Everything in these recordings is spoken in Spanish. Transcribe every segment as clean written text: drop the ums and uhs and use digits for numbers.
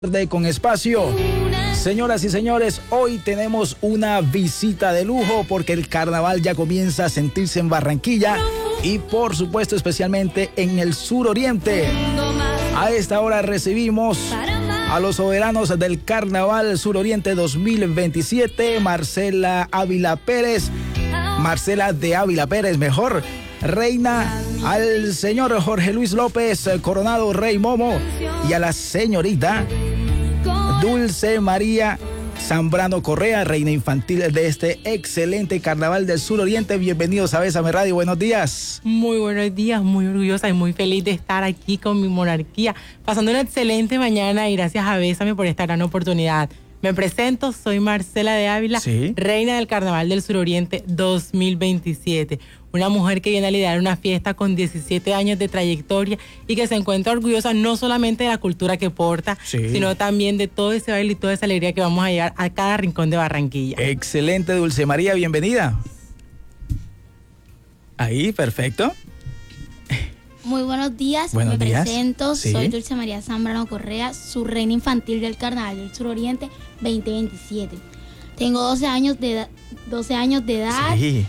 Con espacio. Señoras y señores, hoy tenemos una visita de lujo porque el carnaval ya comienza a sentirse en Barranquilla y por supuesto especialmente en el suroriente. A esta hora recibimos a los soberanos del Carnaval Suroriente 2027, Marcela de Ávila Pérez, mejor. Reina, al señor Jorge Luis López Coronado Rey Momo y a la señorita Dulce María Zambrano Correa, reina infantil de este excelente Carnaval del Suroriente. Bienvenidos a Bésame Radio, buenos días. Muy buenos días, muy orgullosa y muy feliz de estar aquí con mi monarquía, pasando una excelente mañana y gracias a Bésame por esta gran oportunidad. Me presento, soy Marcela de Ávila, ¿sí? Reina del Carnaval del Suroriente 2027. Una mujer que viene a liderar una fiesta con 17 años de trayectoria y que se encuentra orgullosa no solamente de la cultura que porta, sí, sino también de todo ese baile y toda esa alegría que vamos a llevar a cada rincón de Barranquilla. Excelente, Dulce María, bienvenida. Ahí, perfecto. Muy buenos días, buenos me días. presento, ¿Sí? Soy Dulce María Zambrano Correa, su reina infantil del Carnaval del Suroriente 2027. Tengo 12 años de edad, Sí.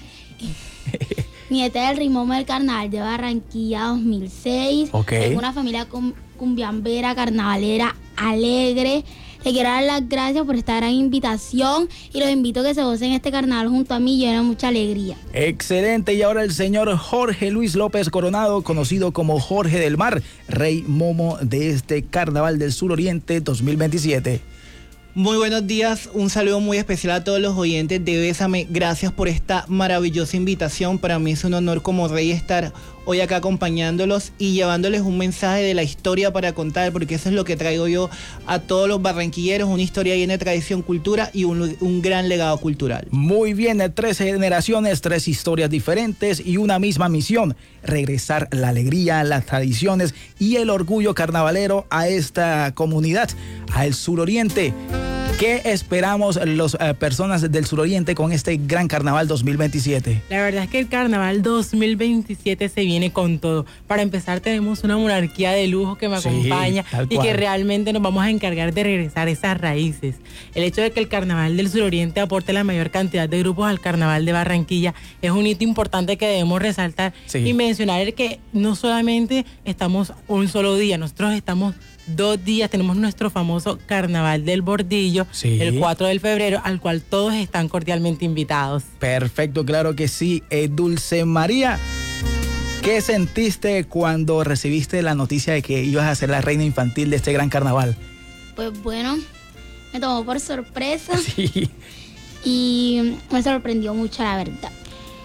Nieta del Rey Momo del Carnaval de Barranquilla 2006. Okay. Tengo una familia cumbiambera, carnavalera, alegre. Le quiero dar las gracias por esta gran invitación y los invito a que se gocen este carnaval junto a mí, lleno de mucha alegría. Excelente, y ahora el señor Jorge Luis López Coronado, conocido como Jorge del Mar, Rey Momo de este Carnaval del Suroriente 2027. Muy buenos días, un saludo muy especial a todos los oyentes de Bésame. Gracias por esta maravillosa invitación. Para mí es un honor como rey estar hoy acá acompañándolos y llevándoles un mensaje de la historia para contar, porque eso es lo que traigo yo a todos los barranquilleros, una historia llena de tradición, cultura y un gran legado cultural. Muy bien, 3 generaciones, 3 historias diferentes y una misma misión: regresar la alegría, las tradiciones y el orgullo carnavalero a esta comunidad, a el suroriente. ¿Qué esperamos las personas del suroriente con este gran Carnaval 2027? La verdad es que el Carnaval 2027 se viene con todo. Para empezar, tenemos una monarquía de lujo que me acompaña y que realmente nos vamos a encargar de regresar esas raíces. El hecho de que el Carnaval del Suroriente aporte la mayor cantidad de grupos al Carnaval de Barranquilla es un hito importante que debemos resaltar y mencionar que no solamente estamos un solo día, nosotros estamos 2 días. Tenemos nuestro famoso Carnaval del Bordillo, el 4 de febrero, al cual todos están cordialmente invitados. Perfecto, claro que sí. Dulce María, ¿qué sentiste cuando recibiste la noticia de que ibas a ser la reina infantil de este gran carnaval? Pues bueno, me tomó por sorpresa. Sí. Y me sorprendió mucho, la verdad.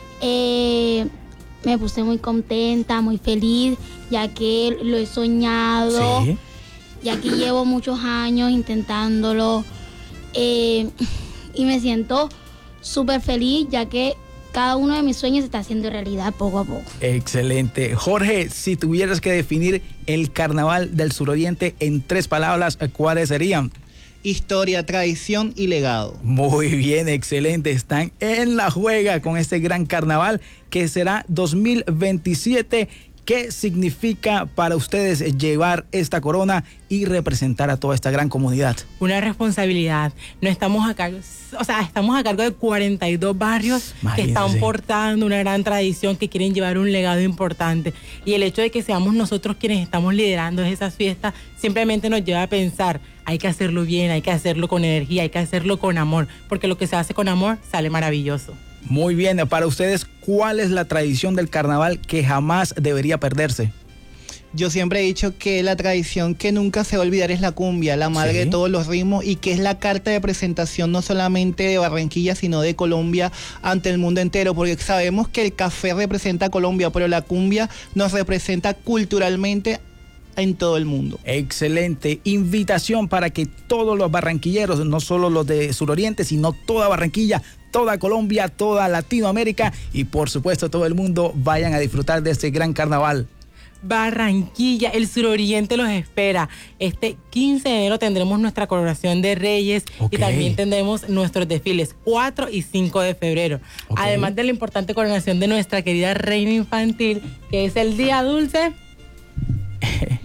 Me puse muy contenta, muy feliz, ya que lo he soñado. Sí. Ya que llevo muchos años intentándolo y me siento súper feliz, ya que cada uno de mis sueños se está haciendo realidad poco a poco. Excelente. Jorge, si tuvieras que definir el Carnaval del Suroriente en 3 palabras, ¿cuáles serían? Historia, tradición y legado. Muy bien, excelente. Están en la juega con este gran carnaval que será 2027. ¿Qué significa para ustedes llevar esta corona y representar a toda esta gran comunidad? Una responsabilidad. No estamos a cargo, estamos a cargo de 42 barrios que están portando una gran tradición, que quieren llevar un legado importante. Y el hecho de que seamos nosotros quienes estamos liderando esas fiestas simplemente nos lleva a pensar: hay que hacerlo bien, hay que hacerlo con energía, hay que hacerlo con amor, porque lo que se hace con amor sale maravilloso. Muy bien, para ustedes, ¿cuál es la tradición del carnaval que jamás debería perderse? Yo siempre he dicho que la tradición que nunca se va a olvidar es la cumbia, la madre de todos los ritmos, y que es la carta de presentación no solamente de Barranquilla, sino de Colombia ante el mundo entero, porque sabemos que el café representa a Colombia, pero la cumbia nos representa culturalmente en todo el mundo. Excelente. Invitación para que todos los barranquilleros, no solo los de Suroriente, sino toda Barranquilla, toda Colombia, toda Latinoamérica y por supuesto todo el mundo vayan a disfrutar de este gran carnaval. Barranquilla, el suroriente los espera. Este 15 de enero tendremos nuestra coronación de Reyes y también tendremos nuestros desfiles 4 y 5 de febrero. Además de la importante coronación de nuestra querida reina infantil, que es el día dulce.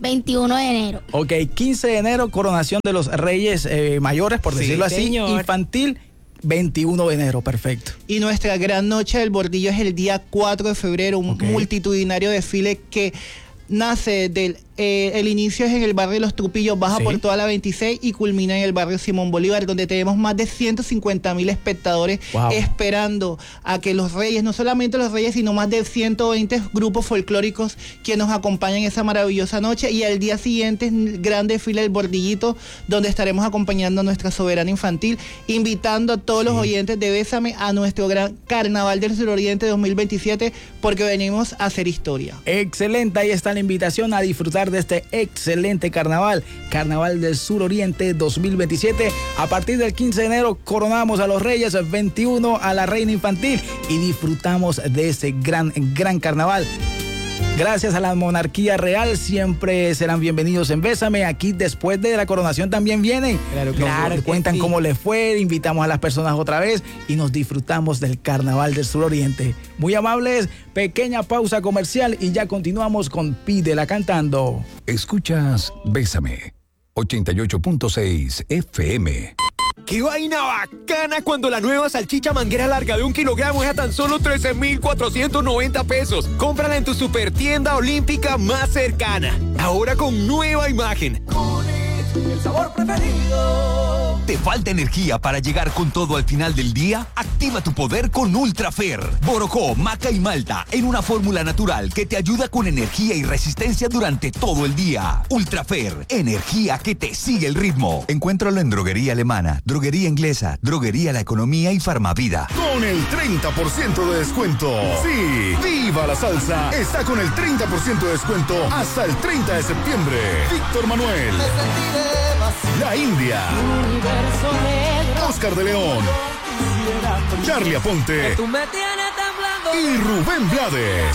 21 de enero. Ok, 15 de enero, coronación de los Reyes Mayores, por decirlo así. Señor. Infantil, 21 de enero, perfecto. Y nuestra gran noche del bordillo es el día 4 de febrero, un multitudinario desfile que nace del el inicio es en el barrio de Los Trupillos, baja por toda la 26 y culmina en el barrio Simón Bolívar, donde tenemos más de 150,000 espectadores esperando a que los Reyes, no solamente los Reyes, sino más de 120 grupos folclóricos que nos acompañan esa maravillosa noche. Y al día siguiente es el gran desfile del Bordillito, donde estaremos acompañando a nuestra soberana infantil, invitando a todos los oyentes de Bésame a nuestro gran Carnaval del Suroriente 2027, porque venimos a hacer historia. Excelente, ahí está la invitación a disfrutar de este excelente carnaval, Carnaval del Suroriente 2027. A partir del 15 de enero coronamos a los Reyes, 21 a la Reina Infantil y disfrutamos de este gran carnaval. Gracias a la monarquía real, siempre serán bienvenidos en Bésame. Aquí después de la coronación también vienen. Claro, nos cuentan cómo les fue, invitamos a las personas otra vez y nos disfrutamos del Carnaval del Suroriente. Muy amables, pequeña pausa comercial y ya continuamos con Pídela Cantando. Escuchas Bésame, 88.6 FM. ¡Qué vaina bacana cuando la nueva salchicha manguera larga de 1 kilogramo es a tan solo 13,490 pesos! Cómprala en tu supertienda olímpica más cercana. Ahora con nueva imagen. El sabor preferido. ¿Te falta energía para llegar con todo al final del día? Activa tu poder con Ultrafer. Borojó, maca y malta en una fórmula natural que te ayuda con energía y resistencia durante todo el día. Ultrafer, energía que te sigue el ritmo. Encuéntralo en Droguería Alemana, Droguería Inglesa, Droguería La Economía y Farmavida. Con el 30% de descuento. Sí, ¡viva la salsa! Está con el 30% de descuento hasta el 30 de septiembre. Víctor Manuel, La India, Oscar de León, Charlie Aponte y Rubén Blades.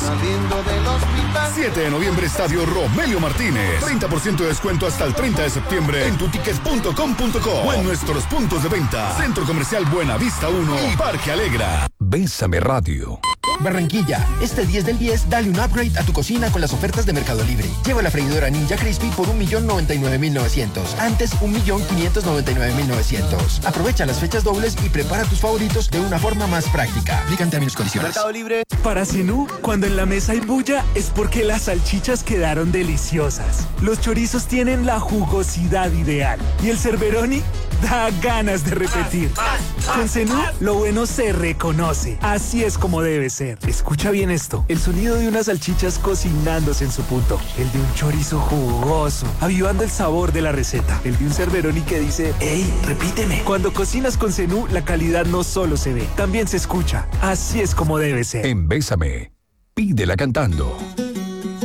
7 de noviembre, Estadio Romelio Martínez. 30% de descuento hasta el 30 de septiembre en tutickets.com.co o en nuestros puntos de venta. Centro Comercial Buenavista 1 y Parque Alegra. Bésame Radio. Barranquilla, este 10 del 10, dale un upgrade a tu cocina con las ofertas de Mercado Libre. Lleva la freidora Ninja Crispy por 1,099,900. Antes, 1,599,900. Aprovecha las fechas dobles y prepara tus favoritos de una forma más práctica. Aplican términos y condiciones. Mercado Libre. Para Zenú, cuando en la mesa hay bulla, es porque las salchichas quedaron deliciosas. Los chorizos tienen la jugosidad ideal. Y el Cerberoni da ganas de repetir. Con Zenú, lo bueno se reconoce. Así es como debe ser. Escucha bien esto. El sonido de unas salchichas cocinándose en su punto. El de un chorizo jugoso, avivando el sabor de la receta. El de un Cerberoni que dice, ¡ey, repíteme! Cuando cocinas con Zenú, la calidad no solo se ve, también se escucha. Así es como debe ser. En Bésame, Pídela Cantando.